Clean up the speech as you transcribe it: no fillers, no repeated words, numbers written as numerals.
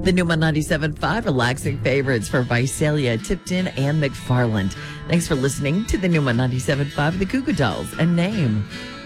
The Numa 97.5 relaxing favorites for Visalia, Tipton, and McFarland. Thanks for listening to the Numa 97.5, the Goo Goo Dolls, and Name.